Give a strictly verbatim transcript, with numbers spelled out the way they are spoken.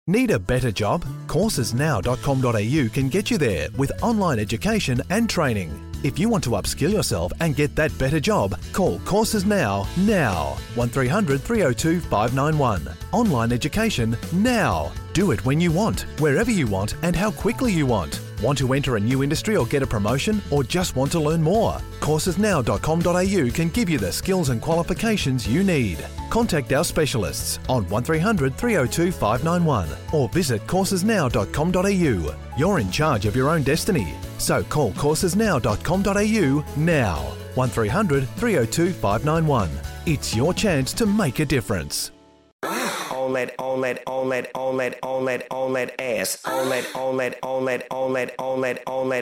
Need a better job? courses now dot com dot a u can get you there with online education and training. If you want to upskill yourself and get that better job, call Courses Now, now. one three hundred three oh two five nine one. Online education now. Do it when you want, wherever you want and how quickly you want. Want to enter a new industry or get a promotion, or just want to learn more? courses now dot com dot a u can give you the skills and qualifications you need. Contact our specialists on one three hundred three oh two five nine one or visit courses now dot com dot a u. You're in charge of your own destiny, so call courses now dot com dot a u now. one three hundred three oh two five nine one. It's your chance to make a difference. On that, on that, on that, on that, on that, on that ass. On that, on that, on that, on that, on that, on that.